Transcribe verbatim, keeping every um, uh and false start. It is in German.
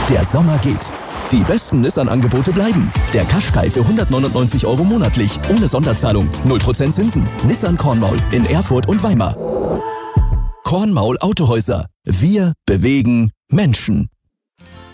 Der Sommer geht. Die besten Nissan-Angebote bleiben. Der Qashqai für hundertneunundneunzig Euro monatlich, ohne Sonderzahlung, null Prozent Zinsen. Nissan Kornmaul in Erfurt und Weimar. Kornmaul Autohäuser. Wir bewegen Menschen.